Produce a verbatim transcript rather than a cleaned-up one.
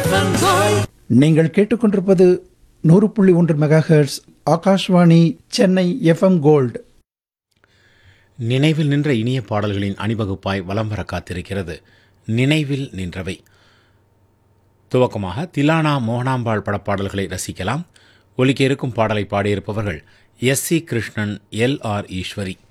நீங்கள் கேட்டுக்கொண்டிருப்பது நூறு புள்ளி ஒன்று mega hertz Akashvani Chennai FM gold. நினைவில் நின்ற இனிய பாடல்களின் அணிவகுப்பாய் வலம் வர காத்திருக்கிறது நினைவில் நின்றவை. துவக்கமாக திலானா மோகனாம்பாள் படப்பாடல்களை ரசிக்கலாம். ஒலிக்க இருக்கும் பாடலை பாடியிருப்பவர்கள் S C Krishnan, L R Eswari.